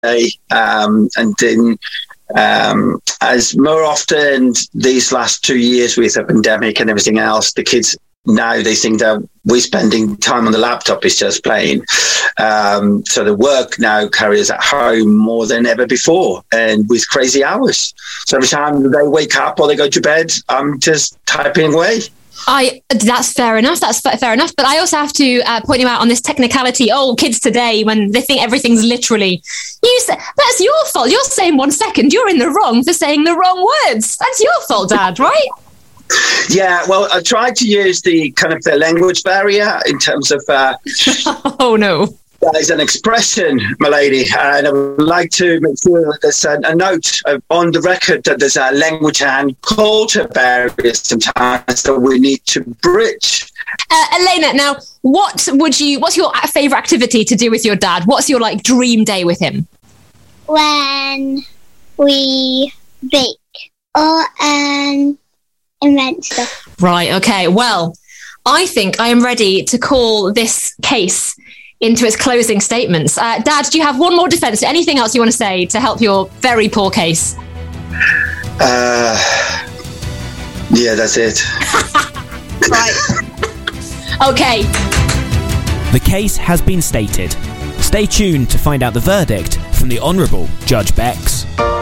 and then as more often these last 2 years with the pandemic and everything else, the kids now they think that we're spending time on the laptop is just playing. So the work now carries at home more than ever before, and with crazy hours. So every time they wake up or they go to bed, I'm just typing away. That's fair enough. Fair enough. But I also have to point you out on this technicality. Oh, kids today, when they think everything's literally, that's your fault. You're saying 1 second. You're in the wrong for saying the wrong words. That's your fault, Dad, right? Yeah, well, I tried to use the kind of the language barrier in terms of... oh, no. There's an expression, my lady, and I would like to make sure that there's a note on the record that there's a language and culture barrier sometimes that we need to bridge. Elena, now, what's your favourite activity to do with your dad? What's your, dream day with him? When we bake or invent stuff. Right, okay. Well, I think I am ready to call this case into its closing statements. Dad, do you have one more defence? Anything else you want to say to help your very poor case? Yeah, that's it. Right. Okay. The case has been stated. Stay tuned to find out the verdict from the Honourable Judge Bex.